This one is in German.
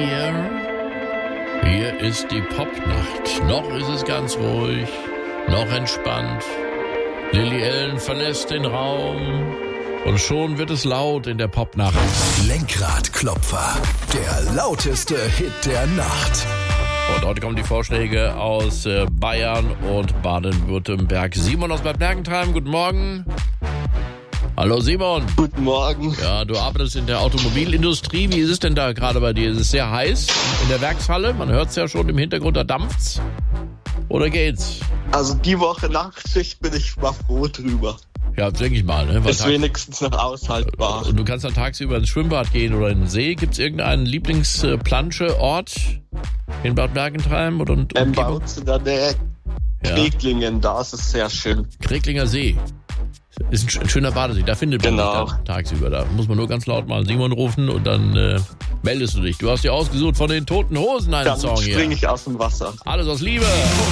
Hier ist die Popnacht. Noch ist es ganz ruhig, noch entspannt. Lily Allen verlässt den Raum und schon wird es laut in der Popnacht. Lenkradklopfer, der lauteste Hit der Nacht. Und heute kommen die Vorschläge aus Bayern und Baden-Württemberg. Simon aus Bad Mergentheim, guten Morgen. Hallo Simon. Guten Morgen. Ja, du arbeitest in der Automobilindustrie. Wie ist es denn da gerade bei dir? Ist es sehr heiß in der Werkshalle? Man hört es ja schon im Hintergrund, da dampft's. Oder geht's? Also die Woche Nachtschicht bin ich mal froh drüber. Ja, denke ich mal. Ne? Ist wenigstens noch aushaltbar. Und du kannst dann tagsüber ins Schwimmbad gehen oder in den See. Gibt es irgendeinen Lieblingsplansche-Ort in Bad Mergentheim? Bei uns in der Nähe Kreglingen, da ist es sehr schön. Kreglinger See. Ist ein schöner Badesee, da findet man sich dann tagsüber. Da muss man nur ganz laut mal Simon rufen und dann meldest du dich. Du hast dir ausgesucht von den Toten Hosen einen Song hier. Dann springe ich aus dem Wasser. Alles aus Liebe.